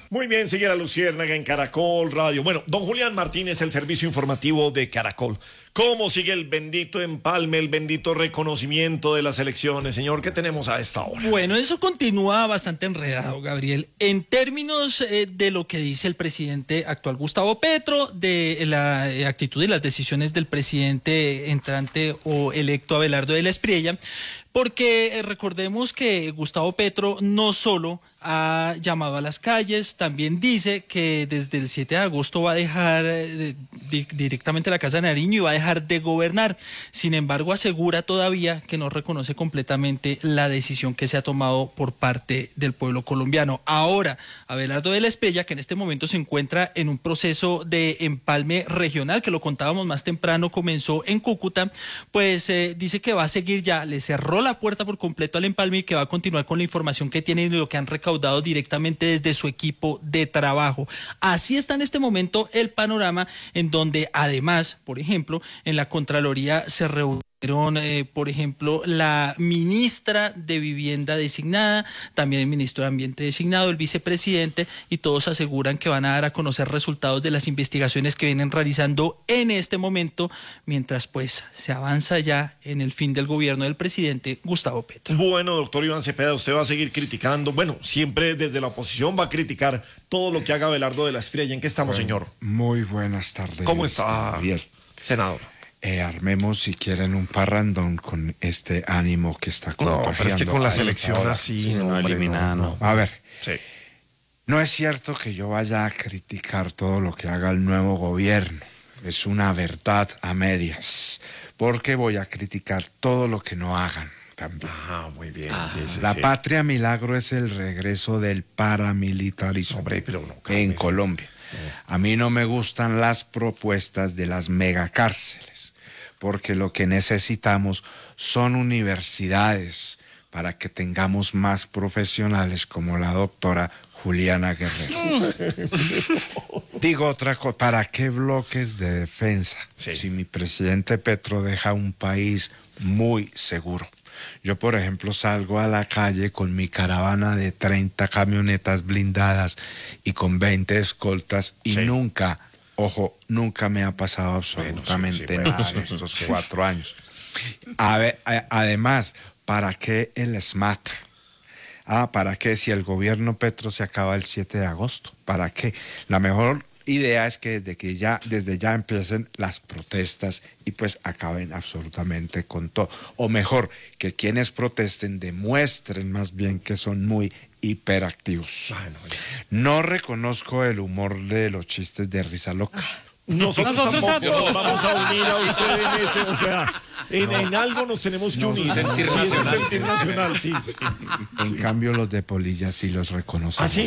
Muy bien, sigue la Luciérnaga en Caracol Radio. Bueno, don Julián Martínez, el servicio informativo de Caracol. ¿Cómo sigue el bendito empalme, el bendito reconocimiento de las elecciones? Señor, ¿qué tenemos a esta hora? Bueno, eso continúa bastante enredado, Gabriel. En términos de lo que dice el presidente actual Gustavo Petro, de la actitud y las decisiones del presidente entrante o electo Abelardo de la Espriella, porque recordemos que Gustavo Petro no solo ha llamado a las calles, también dice que desde el 7 de agosto va a dejar directamente la Casa de Nariño y va a dejar de gobernar. Sin embargo, asegura todavía que no reconoce completamente la decisión que se ha tomado por parte del pueblo colombiano. Ahora, Abelardo de la Espriella, que en este momento se encuentra en un proceso de empalme regional, que lo contábamos más temprano, comenzó en Cúcuta, pues dice que va a seguir ya, le cerró la puerta por completo al empalme y que va a continuar con la información que tiene y lo que han recaudado directamente desde su equipo de trabajo. Así está en este momento el panorama, en donde además, por ejemplo, en la Contraloría se reunieron, por ejemplo, la ministra de Vivienda designada, también el ministro de Ambiente designado, el vicepresidente, y todos aseguran que van a dar a conocer resultados de las investigaciones que vienen realizando en este momento, mientras pues se avanza ya en el fin del gobierno del presidente Gustavo Petro. Bueno, doctor Iván Cepeda, usted va a seguir criticando, bueno, siempre desde la oposición va a criticar todo lo que haga Abelardo de la Espriella. ¿En qué estamos, señor? Muy buenas tardes. ¿Cómo está, bien, senador? Armemos, si quieren, un parrandón con este ánimo que está contagiando. No, pero es que con la selección así, sí, no elimina, no. A ver, sí. No es cierto que yo vaya a criticar todo lo que haga el nuevo gobierno. Es una verdad a medias, porque voy a criticar todo lo que no hagan también. Ah, muy bien. La patria milagro es el regreso del paramilitarismo. Hombre, pero no, en Colombia. A mí no me gustan las propuestas de las megacárceles, porque lo que necesitamos son universidades para que tengamos más profesionales como la doctora Juliana Guerrero. Digo otra cosa, ¿para qué bloques de defensa? Sí. Si mi presidente Petro deja un país muy seguro. Yo, por ejemplo, salgo a la calle con mi caravana de 30 camionetas blindadas y con 20 escoltas y sí. nunca me ha pasado absolutamente nada en estos 4 años. Además, ¿para qué el SMAT? ¿Para qué si el gobierno Petro se acaba el 7 de agosto? ¿Para qué? La mejor idea es que desde ya empiecen las protestas y pues acaben absolutamente con todo. O mejor, que quienes protesten demuestren más bien que son muy hiperactivos. No reconozco el humor de los chistes de risa loca. Nosotros tampoco nos vamos a unir a usted en ese, o sea, en algo nos tenemos que unir. Sentir sí, nacional. es un sentir nacional, sí. En cambio, los de Polilla sí los reconocen. Ah, sí.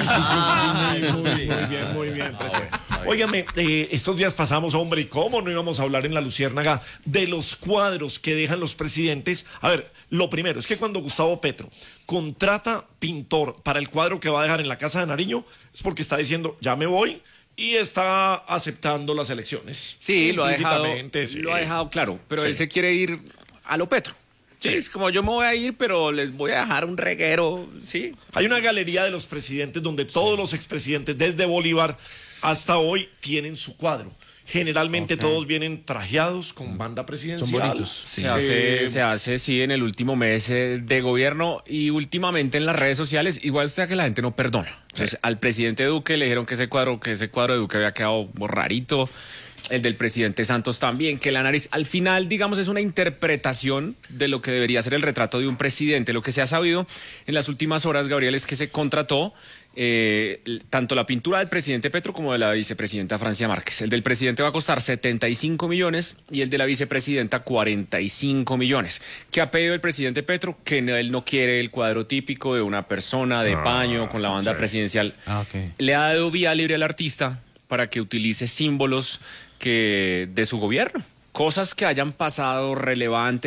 Muy bien, presidente. Óigame, estos días pasamos, hombre, ¿y cómo no íbamos a hablar en la Luciérnaga de los cuadros que dejan los presidentes? A ver, lo primero es que cuando Gustavo Petro contrata pintor para el cuadro que va a dejar en la Casa de Nariño, es porque está diciendo, ya me voy, y está aceptando las elecciones. Sí, lo ha dejado claro, pero él se quiere ir a lo Petro. Sí, es como yo me voy a ir, pero les voy a dejar un reguero, ¿sí? Hay una galería de los presidentes donde todos los expresidentes, desde Bolívar hasta hoy, tienen su cuadro. Generalmente todos vienen trajeados con banda presidencial. Son bonitos. Sí. Se hace, sí, en el último mes de gobierno y últimamente en las redes sociales, igual usted que la gente no perdona. Entonces, al presidente Duque le dijeron que ese cuadro de Duque había quedado rarito. El del presidente Santos también, que la nariz, al final, digamos, es una interpretación de lo que debería ser el retrato de un presidente. Lo que se ha sabido en las últimas horas, Gabriel, es que se contrató tanto la pintura del presidente Petro como de la vicepresidenta Francia Márquez. El del presidente va a costar 75 millones y el de la vicepresidenta 45 millones. ¿Qué ha pedido el presidente Petro? Que él no quiere el cuadro típico de una persona de paño con la banda presidencial. Le ha dado vía libre al artista para que utilice símbolos de su gobierno, cosas que hayan pasado relevantes.